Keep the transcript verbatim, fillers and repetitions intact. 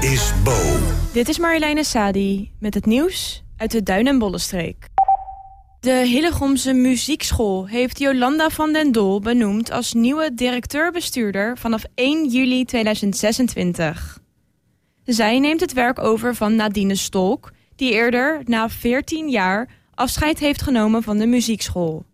is Bo. Dit is Marjoleine Sadi met het nieuws uit de Duin- en Bollenstreek. De Hillegomse Muziekschool heeft Jolanda van den Dol benoemd als nieuwe directeur-bestuurder vanaf één juli tweeduizend zesentwintig. Zij neemt het werk over van Nadine Stolk, die eerder na veertien jaar afscheid heeft genomen van de muziekschool.